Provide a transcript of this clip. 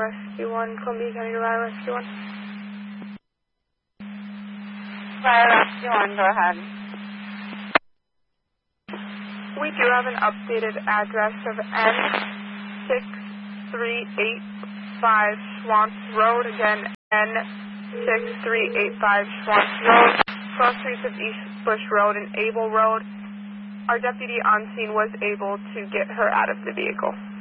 Rescue 1, Columbia County Rye Rescue 1. Rye Rescue 1, go ahead. We do have an updated address of N6385 Swamps Road. Again, N6385 Swamps Road, cross streets of East Bush Road and Able Road. Our deputy on scene was able to get her out of the vehicle.